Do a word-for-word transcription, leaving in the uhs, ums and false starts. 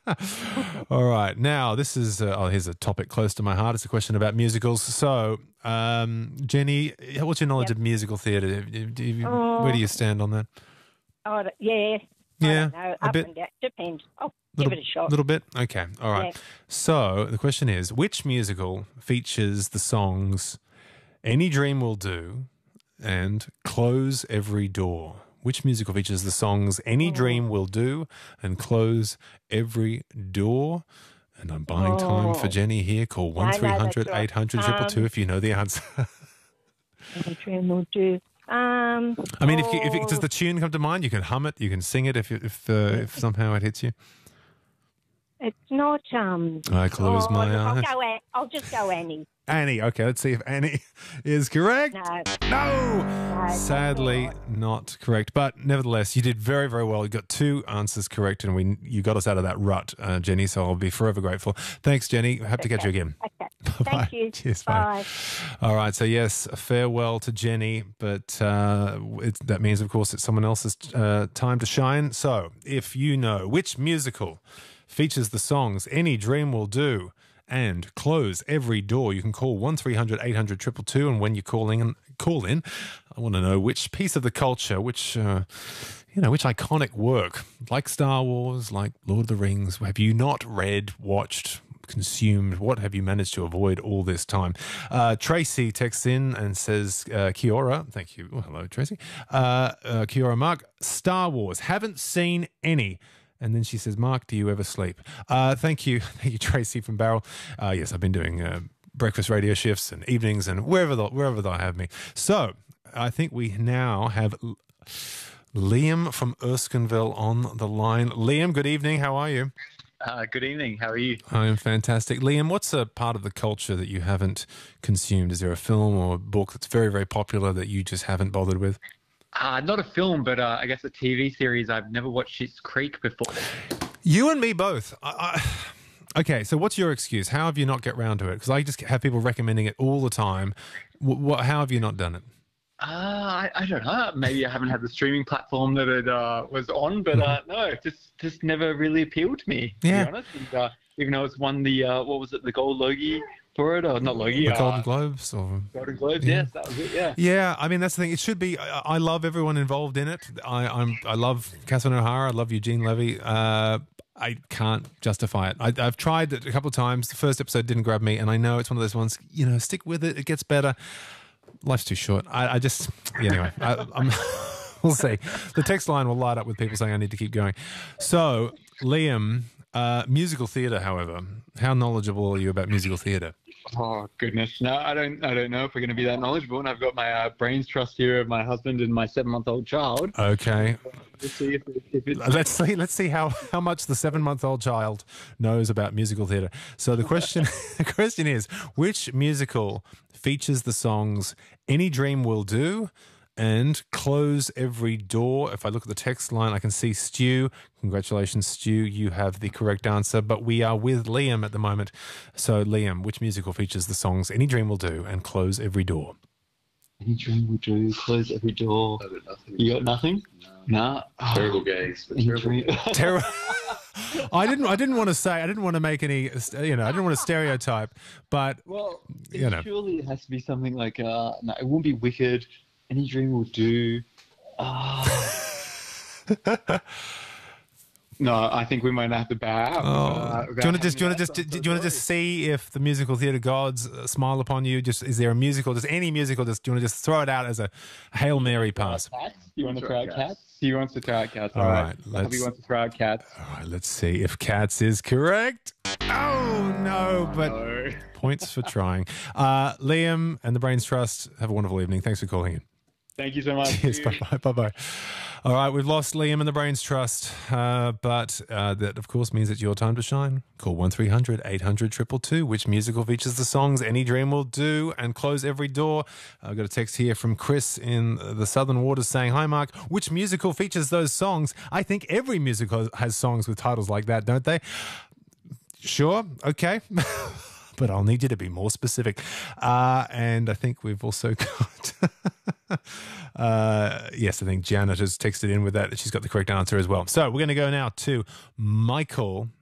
All right. Now, this is, uh, oh, here's a topic close to my heart. It's a question about musicals. So, um, Jenny, what's your knowledge Yep. of musical theatre? Do you- Oh. Where do you stand on that? Oh, yeah. I Yeah, don't know. a Up bit. and down. Depends. I'll Little, give it a shot. little bit? Okay. All right. Yeah. So, the question is, which musical features the songs Any Dream Will Do and Close Every Door? Which musical features the songs Any Dream Will Do and Close Every Door? And I'm buying time for Oh. Jenny here. Call No, one no, three hundred that's right. eight hundred two two two Um, if you know the answer. Any dream will do. Um, I mean, if, you, if it, does oh, the tune come to mind, you can hum it, you can sing it if you- if uh, if somehow it hits you. it's not. Um, I close oh, my look, I'll eyes. go. An- I'll just go Annie. Annie. Okay, let's see if Annie is correct. No. No, No, sadly that's not correct. But nevertheless, you did very, very well. You got two answers correct, and we you got us out of that rut, uh, Jenny. So I'll be forever grateful. Thanks, Jenny. Hope to catch you again. Okay. Bye-bye. Thank you. Cheers. Bye. All right. So yes, farewell to Jenny, but uh, it, that means, of course, it's someone else's uh, time to shine. So if you know which musical features the songs Any Dream Will Do and Close Every Door, you can call one three hundred eight hundred two two two. And when you're calling, call in, I want to know which piece of the culture, which, uh, you know, which iconic work, like Star Wars, like Lord of the Rings, have you not read, watched, consumed? What have you managed to avoid all this time? Uh, Tracy texts in and says, uh, Kia ora. Thank you. Oh, hello, Tracy. Uh, uh, Kia ora, Mark. Star Wars. Haven't seen any. And then she says, Mark, do you ever sleep? Uh, thank you. Thank you, Tracy from Barrel. Uh, yes, I've been doing uh, breakfast radio shifts and evenings and wherever the, wherever they have me. So I think we now have L- Liam from Erskineville on the line. Liam, good evening. How are you? Uh, good evening. How are you? I am fantastic. Liam, what's a part of the culture that you haven't consumed? Is there a film or a book that's very, very popular that you just haven't bothered with? Uh, not a film, but uh, I guess a T V series. I've never watched Schitt's Creek before. You and me both. I, I, okay, so what's your excuse? How have you not get round to it? Because I just have people recommending it all the time. What, what, how have you not done it? Uh, I, I don't know. Maybe I haven't had the streaming platform that it uh, was on, but uh, no, it just just never really appealed to me, to Yeah. be honest. And, uh, even though it's won the, uh, what was it, the Gold Logie for it? Or not Logie, The uh, Golden Globes? Or Golden Globes, Yeah. yes, that was it, yeah. Yeah, I mean that's the thing. It should be. I, I love everyone involved in it. I, I'm. I love Catherine O'Hara. I love Eugene Levy. Uh, I can't justify it. I, I've tried it a couple of times. The first episode didn't grab me, and I know it's one of those ones. You know, stick with it. It gets better. Life's too short. I, I just. Yeah, anyway, I, I'm. We'll see. The text line will light up with people saying I need to keep going. So, Liam, uh, musical theatre. However, how knowledgeable are you about musical theatre? Oh goodness, no, I don't, I don't know if we're going to be that knowledgeable. And I've got my uh, brains trust here of my husband and my seven-month-old child. Okay. Let's see if, it- if it's Let's see. Let's see how, how much the seven-month-old child knows about musical theatre. So the question the question is, which musical features the songs "Any Dream Will Do" and "Close Every Door"? If I look at the text line, I can see Stu. Congratulations, Stu. You have the correct answer. But we are with Liam at the moment. So Liam, which musical features the songs "Any Dream Will Do" and "Close Every Door"? Any dream will do, close every door. I got nothing. You got nothing? No. Nah. Terrible gaze. But Any terrible. dream- Terror. I didn't. I didn't want to say. I didn't want to make any. You know. I didn't want to stereotype. But Well, You know. surely it has to be something like, uh, no, it won't be Wicked. Any dream will do. Uh, no, I think we might have to bow out. Oh. uh, do you without want to just? Do you want having to just? that. Do you want to just see if the musical theatre gods uh, smile upon you? Just is there a musical? Just any musical? Just do you want to just throw it out as a hail mary pass? Cats? You want to throw out Cats. cats? He wants to throw out cats. All All right, right. let's- Hubby wants to throw out cats. All right. Let's see if Cats is correct. Oh no! But No. points for trying. Uh, Liam and the Brains Trust. Have a wonderful evening. Thanks for calling in. Thank you so much. Cheers. Bye bye. Bye bye. All right, we've lost Liam and the Brains Trust, uh, but uh, that of course means it's your time to shine. Call one three hundred eight hundred two two two. Which musical features the songs "Any Dream Will Do" and "Close Every Door"? I've got a text here from Chris in the Southern Waters saying, "Hi Mark, which musical features those songs?" I think every musical has songs with titles like that, don't they? Sure. Okay. But I'll need you to be more specific. Uh, and I think we've also got, uh, yes, I think Janet has texted in with that. She's got the correct answer as well. So we're going to go now to Michael